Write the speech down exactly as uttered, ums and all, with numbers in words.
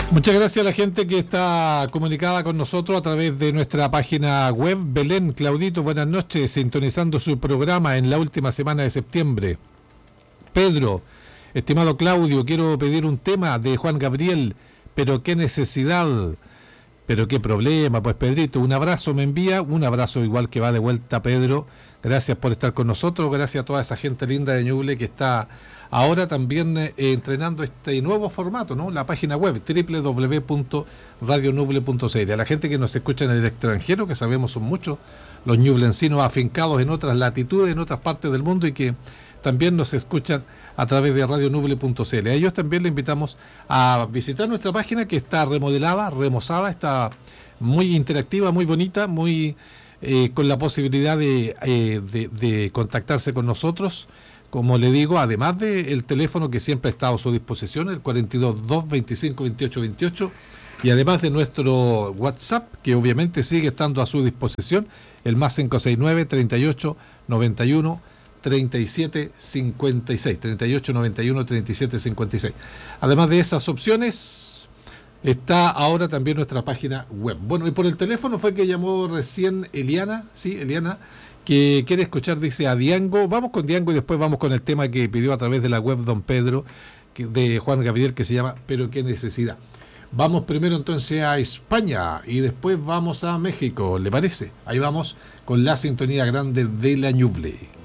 Muchas gracias a la gente que está comunicada con nosotros a través de nuestra página web. Belén, Claudito, buenas noches, sintonizando su programa en la última semana de septiembre. Pedro, estimado Claudio, quiero pedir un tema de Juan Gabriel, pero qué necesidad, pero qué problema. Pues Pedrito, un abrazo me envía, un abrazo igual que va de vuelta Pedro. Gracias por estar con nosotros, gracias a toda esa gente linda de Ñuble que está ahora también eh, entrenando este nuevo formato, ¿no? La página web doble u doble u doble u punto radio ñuble punto c l. A la gente que nos escucha en el extranjero, que sabemos son muchos, los ñublencinos afincados en otras latitudes, en otras partes del mundo y que también nos escuchan a través de radio ñuble punto c l. A ellos también le invitamos a visitar nuestra página que está remodelada, remozada, está muy interactiva, muy bonita, muy eh, con la posibilidad de, eh, de, de contactarse con nosotros. Como le digo, además del teléfono que siempre ha estado a su disposición, el cuarenta y dos, dos veinticinco, veintiocho veintiocho, y además de nuestro WhatsApp, que obviamente sigue estando a su disposición, el más cinco seis nueve, treinta y ocho, noventa y uno, treinta y siete, cincuenta y seis, treinta y ocho, noventa y uno, treinta y siete, cincuenta y seis. Además de esas opciones, está ahora también nuestra página web. Bueno, y por el teléfono fue que llamó recién Eliana, sí, Eliana, que quiere escuchar, dice, a Diango. Vamos con Diango y después vamos con el tema que pidió a través de la web don Pedro, que, de Juan Gabriel, que se llama Pero qué necesidad. Vamos primero entonces a España y después vamos a México, ¿le parece? Ahí vamos con la sintonía grande de la Ñuble.